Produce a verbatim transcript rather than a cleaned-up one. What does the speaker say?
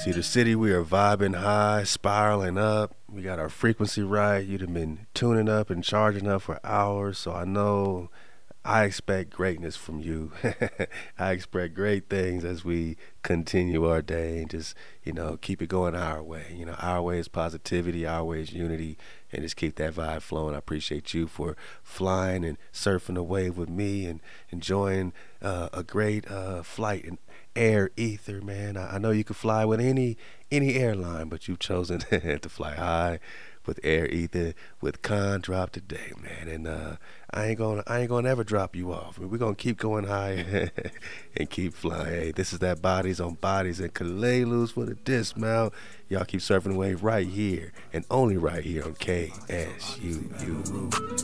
Cedar City, we are vibing high, spiraling up. We got our frequency right. You'd have been tuning up and charging up for hours, so I know I expect greatness from you. I expect great things as we continue our day and just, you know, keep it going our way. You know, our way is positivity, our way is unity, and just keep that vibe flowing. I appreciate you for flying and surfing the wave with me and enjoying uh, a great uh, flight in air ether, man. I, I know you could fly with any any airline, but you've chosen to fly high with air ether with Con drop today, man. And uh, I ain't gonna I ain't gonna ever drop you off. We're gonna keep going high and keep flying. Hey, this is that bodies on bodies and Kalelus for the dismount. Y'all keep surfing the wave right here and only right here on K S U U.